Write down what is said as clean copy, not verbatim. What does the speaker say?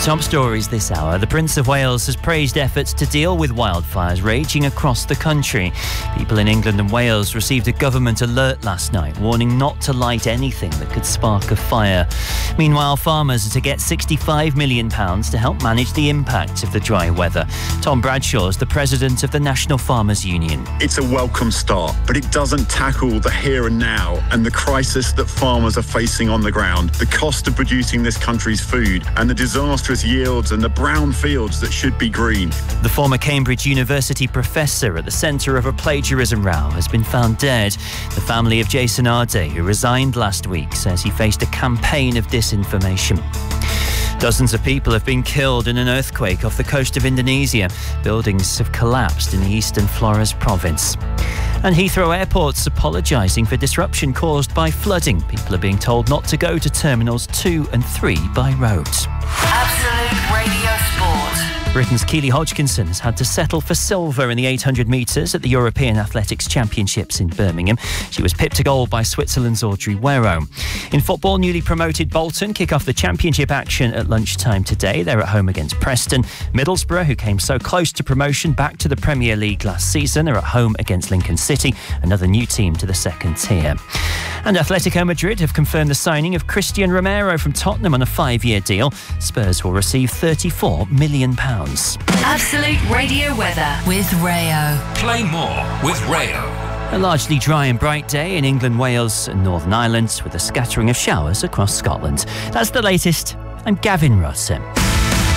Top stories this hour. The Prince of Wales has praised efforts to deal with wildfires raging across the country. People in England and Wales received a government alert last night warning not to light anything that could spark a fire. Meanwhile, farmers are to get £65 million to help manage the impact of the dry weather. Tom Bradshaw is the president of the National Farmers Union. It's a welcome start, but it doesn't tackle the here and now and the crisis that farmers are facing on the ground, the cost of producing this country's food and the disastrous yields and the brown fields that should be green. The former Cambridge University professor at the centre of a plagiarism row has been found dead. The family of Jason Arde, who resigned last week, says he faced a campaign of disinformation. Dozens of people have been killed in an earthquake off the coast of Indonesia. Buildings have collapsed in the eastern Flores province. And Heathrow Airport's apologising for disruption caused by flooding. People are being told not to go to Terminals 2 and 3 by road. Absolute Radio Sport. Britain's Keely Hodgkinson has had to settle for silver in the 800 metres at the European Athletics Championships in Birmingham. She was pipped to gold by Switzerland's Audrey Wero. In football, newly promoted Bolton kick off the championship action at lunchtime today. They're at home against Preston. Middlesbrough, who came so close to promotion back to the Premier League last season, are at home against Lincoln City, another new team to the second tier. And Atletico Madrid have confirmed the signing of Christian Romero from Tottenham on a 5-year deal. Spurs will receive £34 million. Absolute Radio weather with Rayo. Play more with Rayo. A largely dry and bright day in England, Wales and Northern Ireland, with a scattering of showers across Scotland. That's the latest. I'm Gavin Russell.